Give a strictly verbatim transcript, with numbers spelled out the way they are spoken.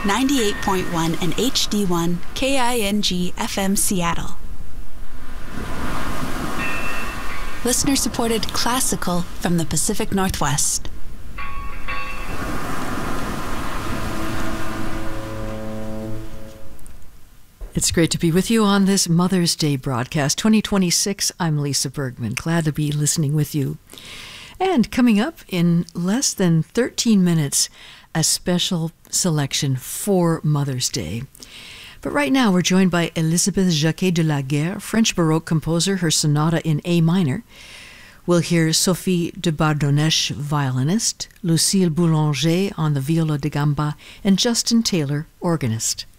ninety-eight point one and H D one K I N G F M Seattle. Listener-supported classical from the Pacific Northwest. It's great to be with you on this Mother's Day broadcast, twenty twenty-six. I'm Lisa Bergman. Glad to be listening with you. And coming up in less than thirteen minutes, a special selection for Mother's Day. But right now, we're joined by Elisabeth Jacquet de la Guerre, French Baroque composer, her sonata in A minor. We'll hear Sophie de Bardonèche, violinist, Lucille Boulanger on the viola da gamba, and Justin Taylor, organist.